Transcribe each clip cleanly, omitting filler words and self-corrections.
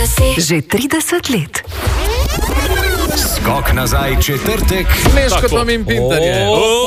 Že 30 let. Skok nazaj četrtek. Meško tam in Pintarje.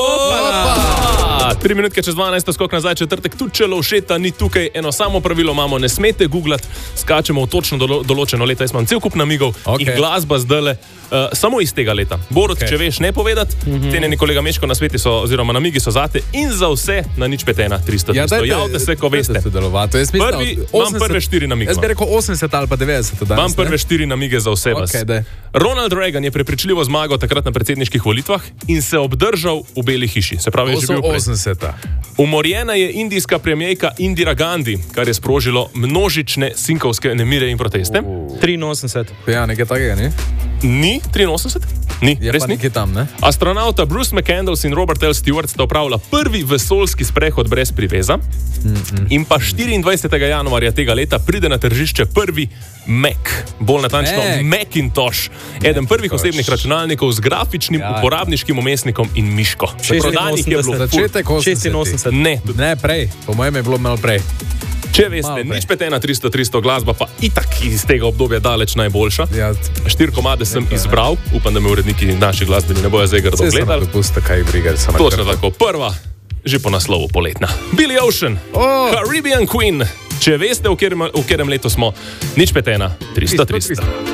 3 minutke čez 12, skok nazaj četrtek, tudi če Lovšeta ni tukaj, eno samo pravilo imamo, ne smete googlati, skačemo v točno določeno leto, jaz imam cel kup namigov in glasba zdajle samo iz tega leta. Borut, če veš ne povedati, cenjeni kolega Meško na sveti so, oziroma namigi so zate in za vse na 051 300. Javite se, ko veste. Imam prve 4 namige. Jaz bi rekel 80 ali pa 90 danes. Imam prve 4 namige za vse vas. Ronald Reagan je prepričljivo zmagal takrat na predsedniških volitvah in se obdržal v Beli hiši. Se pravi, je že bil prej. 80. Umorjena je indijska premijerka Indira Gandhi, kar je sprožilo množične sinkovske nemire in proteste. 83. Ja, nekaj takega, ni? Ni 83? Ni, je res pa ni. nekaj tam, ne? Astronauta Bruce McCandless in Robert L. Stewart sta opravila prvi vesoljski sprehod brez priveza in pa 24. januarja tega leta pride na tržišče prvi Mac, bolj natančno Macintosh, eden prvih osebnih računalnikov z grafičnim uporabniškim umestnikom in miško. Prodanih je bilo začetek 86. Ne, prej. Po mojem je bilo malo prej. Če veste, 051 300 glasba pa itak iz tega obdobja daleč najboljša. 4 komade sem izbral, upam, da me uredniki naši glasbeni ne bojo zdaj grdo gledali. Točno tako, prva, že po naslovu poletna. Billy Ocean, Caribbean Queen. Če veste, v katerem letu smo, 051 300.